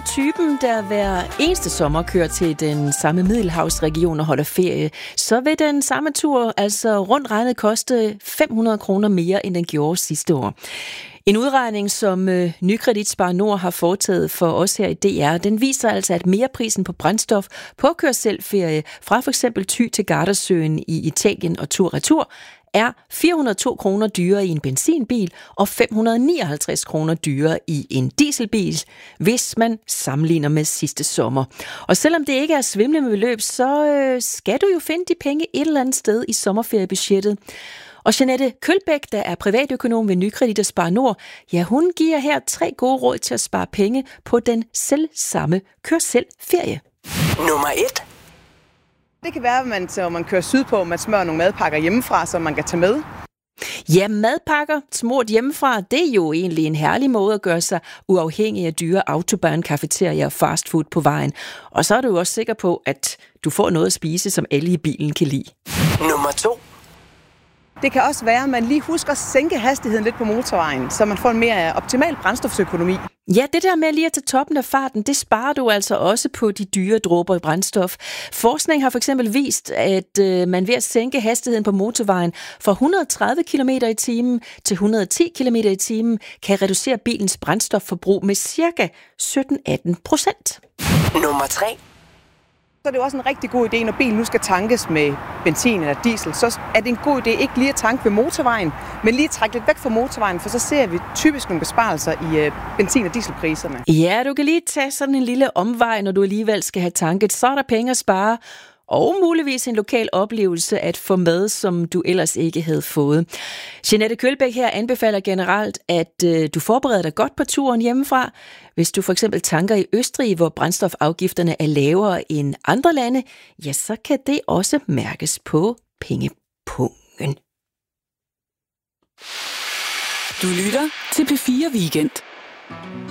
typen, der hver eneste sommer kører til den samme Middelhavsregion og holder ferie, så vil den samme tur altså rundt regnet koste 500 kroner mere, end den gjorde sidste år. En udregning, som Nykredit Spar Nord har foretaget for os her i DR, den viser altså, at mereprisen på brændstof på kør-selv-ferie fra for eksempel Thy til Gardasøen i Italien og tur-retur er 402 kroner dyrere i en benzinbil og 559 kroner dyrere i en dieselbil, hvis man sammenligner med sidste sommer. Og selvom det ikke er svimlende beløb, så skal du jo finde de penge et eller andet sted i sommerferiebudgettet. Og Jeanette Kølbæk, der er privatøkonom ved Nykredit Spar Nord, ja, hun giver her 3 gode råd til at spare penge på den selvsamme kør-selv-ferie. Nummer 1. Det kan være, at man kører sydpå, man smører nogle madpakker hjemmefra, som man kan tage med. Ja, madpakker smurt hjemmefra, det er jo egentlig en herlig måde at gøre sig uafhængig af dyre autobahn-cafeterier og fastfood på vejen. Og så er du jo også sikker på, at du får noget at spise, som alle i bilen kan lide. Nummer 2. Det kan også være, at man lige husker at sænke hastigheden lidt på motorvejen, så man får en mere optimal brændstofsøkonomi. Ja, det der med lige at tage toppen af farten, det sparer du altså også på de dyre dråber i brændstof. Forskning har for eksempel vist, at man ved at sænke hastigheden på motorvejen fra 130 km i timen til 110 km i timen kan reducere bilens brændstofforbrug med ca. 17-18%. Nummer 3. Så er det jo også en rigtig god idé, når bilen nu skal tankes med benzin eller diesel, så er det en god idé ikke lige at tanke ved motorvejen, men lige trække lidt væk fra motorvejen, for så ser vi typisk nogle besparelser i benzin- og dieselpriserne. Ja, du kan lige tage sådan en lille omvej, når du alligevel skal have tanket. Så er der penge at spare, og muligvis en lokal oplevelse at få med, som du ellers ikke havde fået. Jeanette Kølbæk her anbefaler generelt, at du forbereder dig godt på turen hjemmefra. Hvis du for eksempel tanker i Østrig, hvor brændstofafgifterne er lavere end andre lande, ja, så kan det også mærkes på pengepungen. Du lytter til P4 Weekend.